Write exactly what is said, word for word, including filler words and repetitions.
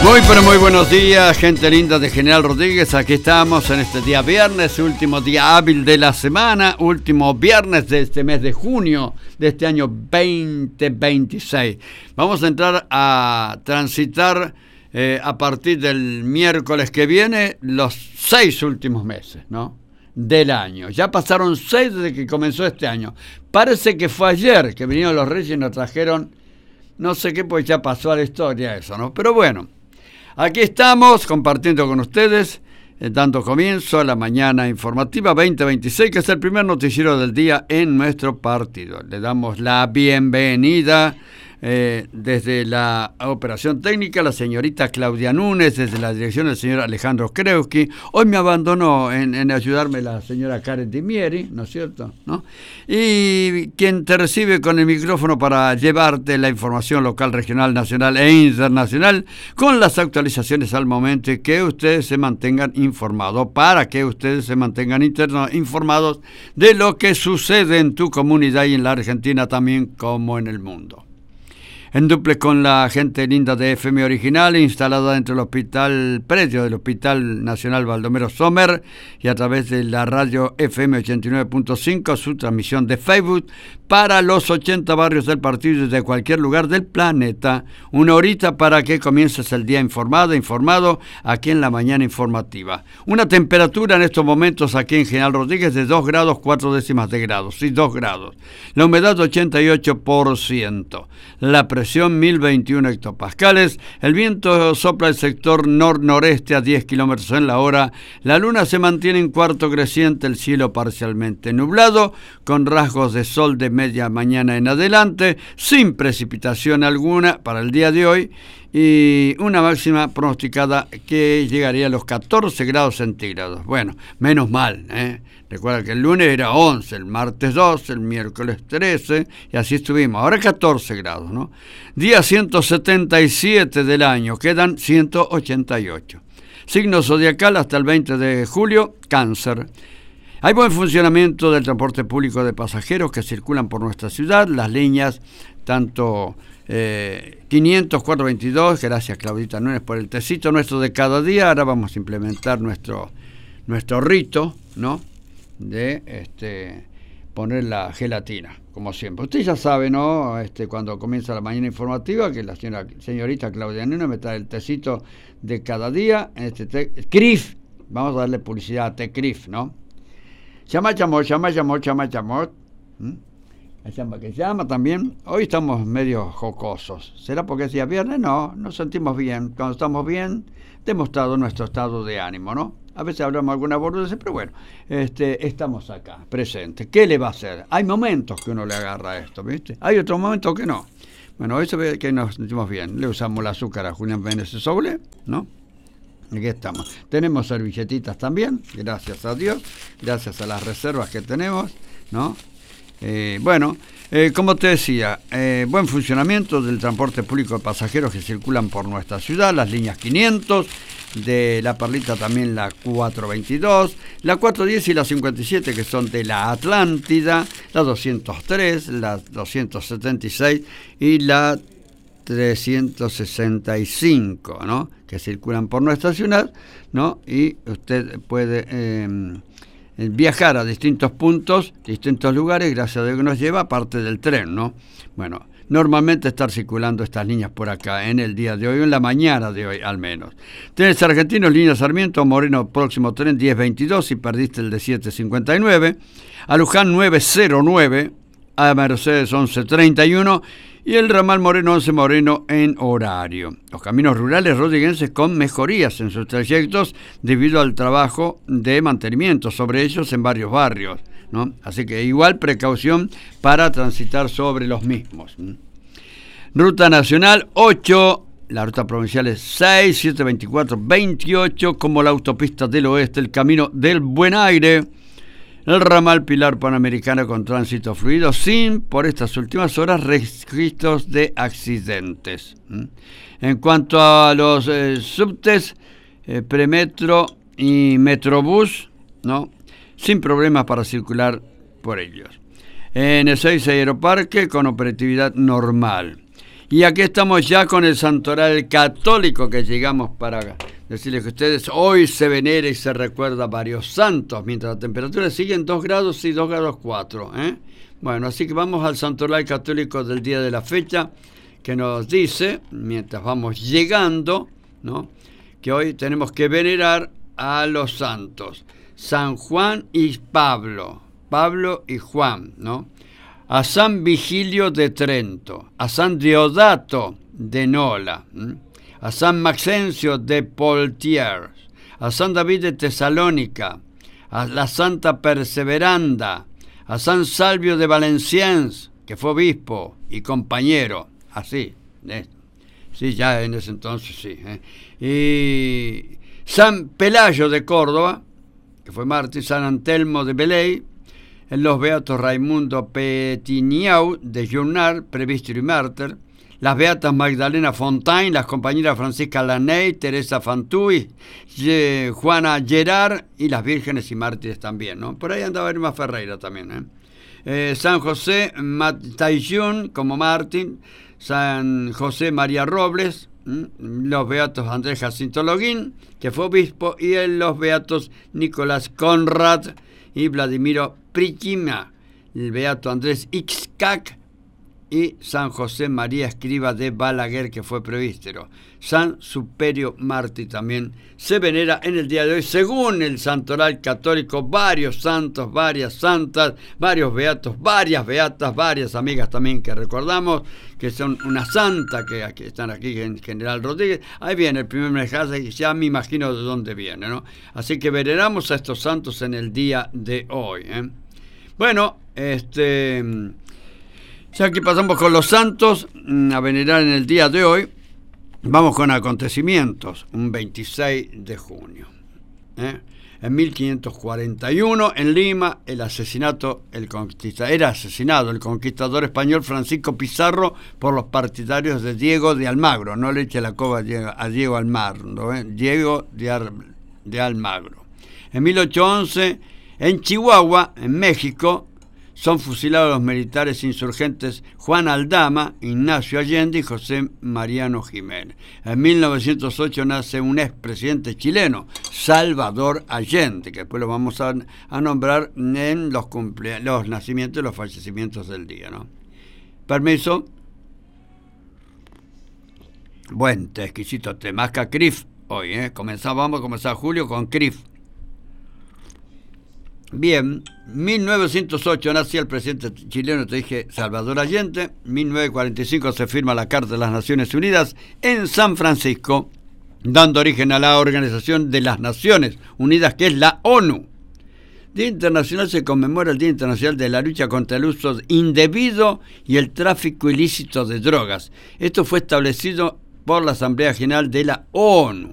Muy pero muy buenos días, gente linda de General Rodríguez. Aquí estamos en este día viernes, último día hábil de la semana, último viernes de este mes de junio de este año veinte veintiséis. Vamos a entrar a transitar eh, a partir del miércoles que viene los seis últimos meses, ¿no?, del año. Ya pasaron seis desde que comenzó este año. Parece que fue ayer que vinieron los Reyes y nos trajeron, no sé qué, pues ya pasó a la historia eso, ¿no? Pero bueno. Aquí estamos compartiendo con ustedes, eh, dando comienzo a la mañana informativa veinte veintiséis, que es el primer noticiero del día en nuestro partido. Le damos la bienvenida eh, desde la operación técnica la señorita Claudia Núñez, desde la dirección del señor Alejandro Kreuski. Hoy me abandonó en, en ayudarme la señora Karen Dimieri, ¿no es cierto?, ¿no? Y quien te recibe con el micrófono para llevarte la información local, regional, nacional e internacional con las actualizaciones al momento y que ustedes se mantengan informados, para que ustedes se mantengan interno, informados de lo que sucede en tu comunidad y en la Argentina también como en el mundo. En duple con la gente linda de F M Original, instalada dentro del hospital, predio del Hospital Nacional Baldomero Sommer, y a través de la radio F M ochenta y nueve punto cinco, su transmisión de Facebook para los ochenta barrios del partido desde cualquier lugar del planeta. Una horita para que comiences el día informado, informado aquí en la mañana informativa. Una temperatura en estos momentos aquí en General Rodríguez de dos grados cuatro décimas de grados, sí, dos grados. La humedad ochenta y ocho por ciento. La presión mil veintiuno hectopascales. El viento sopla el sector nor-noreste a diez kilómetros en la hora. La luna se mantiene en cuarto creciente, el cielo parcialmente nublado, con rasgos de sol de media mañana en adelante, sin precipitación alguna para el día de hoy, y una máxima pronosticada que llegaría a los catorce grados centígrados. Bueno, menos mal, ¿eh? Recuerda que el lunes era once, el martes doce, el miércoles trece, y así estuvimos. Ahora catorce grados, ¿no? Día ciento setenta y siete del año, quedan ciento ochenta y ocho. Signo zodiacal hasta el veinte de julio, Cáncer. Hay buen funcionamiento del transporte público de pasajeros que circulan por nuestra ciudad. Las líneas, tanto eh, quinientos, cuatrocientos veintidós, gracias Claudita Núñez por el tecito nuestro de cada día. Ahora vamos a implementar nuestro, nuestro rito, ¿no?, de este, poner la gelatina, como siempre. Usted ya sabe, ¿no?, este, cuando comienza la mañana informativa, que la señora, señorita Claudia Núñez me trae el tecito de cada día, este té, Crif, vamos a darle publicidad a té Crif, ¿no? Llama, llamó, llama, llamó, llama, llamó. ¿Mm? Llama que llama también. Hoy estamos medio jocosos. ¿Será porque es día viernes? No, nos sentimos bien. Cuando estamos bien, demostrado nuestro estado de ánimo, ¿no? A veces hablamos alguna boludez, pero bueno, este, estamos acá, presentes. ¿Qué le va a hacer? Hay momentos que uno le agarra esto, ¿viste? Hay otros momentos que no. Bueno, hoy se ve que nos sentimos bien. Le usamos el azúcar a Julián Vélez Soble, ¿no? Aquí estamos. Tenemos servilletitas también, gracias a Dios, gracias a las reservas que tenemos, ¿no? Eh, bueno, eh, como te decía, eh, buen funcionamiento del transporte público de pasajeros que circulan por nuestra ciudad, las líneas quinientos, de la Perlita también la cuatrocientos veintidós, la cuatrocientos diez y la cincuenta y siete, que son de la Atlántida, la doscientos tres, la doscientos setenta y seis y la trescientos sesenta y cinco, ¿no?, que circulan por nuestra ciudad, ¿no? Y usted puede eh, viajar a distintos puntos, distintos lugares, gracias a Dios que nos lleva, aparte del tren, ¿no? Bueno, normalmente estar circulando estas líneas por acá en el día de hoy, en la mañana de hoy al menos. Trenes argentinos, línea Sarmiento, Moreno, próximo tren diez veintidós, si perdiste el de siete cincuenta y nueve, a Luján nueve cero nueve, a Mercedes once treinta y uno, y el ramal Moreno once Moreno en horario. Los caminos rurales rodriguenses con mejorías en sus trayectos debido al trabajo de mantenimiento sobre ellos en varios barrios, ¿no? Así que igual precaución para transitar sobre los mismos. Ruta nacional ocho, la ruta provincial es seis, siete veinticuatro, veintiocho, como la autopista del oeste, el camino del Buen Aire, el ramal Pilar Panamericana con tránsito fluido, sin, por estas últimas horas, registros de accidentes. En cuanto a los eh, subtes, eh, Premetro y Metrobús, ¿no?, sin problemas para circular por ellos. En el seis Aeroparque, con operatividad normal. Y aquí estamos ya con el santoral católico, que llegamos para decirles que ustedes hoy se venera y se recuerda varios santos, mientras la temperatura sigue en dos grados y dos grados cuatro. ¿eh? Bueno, así que vamos al santoral católico del día de la fecha, que nos dice, mientras vamos llegando, ¿no?, que hoy tenemos que venerar a los santos San Juan y Pablo, Pablo y Juan, ¿no? A San Vigilio de Trento, a San Diodato de Nola, ¿m? a San Maxencio de Poitiers, a San David de Tesalónica, a la Santa Perseveranda, a San Salvio de Valenciennes, que fue obispo y compañero, así, ¿eh? sí, ya en ese entonces sí. ¿eh? Y San Pelayo de Córdoba, que fue mártir, San Antelmo de Belay, en los beatos Raimundo Petiniau de Journal, presbítero y mártir, las beatas Magdalena Fontaine, las compañeras Francisca Laney, Teresa Fantui, Juana Gerard y las vírgenes y mártires también, ¿no? Por ahí andaba Irma Ferreira también, ¿eh? Eh, San José Matayun como mártir, San José María Robles, ¿m? los beatos Andrés Jacinto Loguín, que fue obispo, y en los beatos Nicolás Conrad y Vladimiro Prichima, el beato Andrés Ixcac y San José María Escriba de Balaguer, que fue presbítero. San Superio Mártir también se venera en el día de hoy, según el santoral católico, varios santos, varias santas, varios beatos, varias beatas, varias amigas también que recordamos, que son una santa, que, que están aquí en General Rodríguez. Ahí viene el primer mensaje, y ya me imagino de dónde viene, ¿no? Así que veneramos a estos santos en el día de hoy, ¿eh? Bueno, este... ya que pasamos con los santos a venerar en el día de hoy, vamos con acontecimientos. Un veintiséis de junio. ¿eh? En mil quinientos cuarenta y uno, en Lima, el asesinato, el conquista, era asesinado el conquistador español Francisco Pizarro por los partidarios de Diego de Almagro. No le eche la coba a Diego, a Diego Almagro, ¿eh? Diego de, Ar, de Almagro. En mil ochocientos once, en Chihuahua, en México, son fusilados los militares insurgentes Juan Aldama, Ignacio Allende y José Mariano Jiménez. En mil novecientos ocho nace un expresidente chileno, Salvador Allende, que después lo vamos a, a nombrar en los, cumple, los nacimientos y los fallecimientos del día, ¿no? Permiso. Buen té, exquisito té, masca Crif hoy, ¿eh? Comenzamos, vamos a comenzar julio con Crif. Bien, mil novecientos ocho nació el presidente chileno, te dije, Salvador Allende. mil novecientos cuarenta y cinco se firma la Carta de las Naciones Unidas en San Francisco, dando origen a la Organización de las Naciones Unidas, que es la ONU. Día Internacional se conmemora el Día Internacional de la Lucha contra el Uso Indebido y el Tráfico Ilícito de Drogas. Esto fue establecido por la Asamblea General de la ONU.